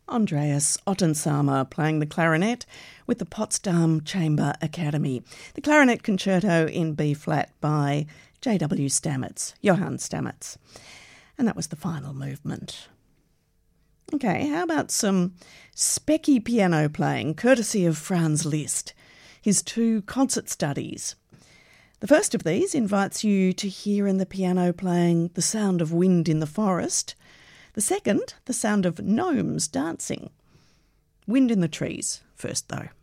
Andreas Ottensamer playing the clarinet with the Potsdam Chamber Academy. The Clarinet Concerto in B-flat by J.W. Stamets, Johann Stamets. And that was the final movement. Okay, how about some specky piano playing, courtesy of Franz Liszt, his 2 concert studies. The first of these invites you to hear in the piano playing the sound of wind in the forest. The second, the sound of gnomes dancing. Wind in the trees first, though.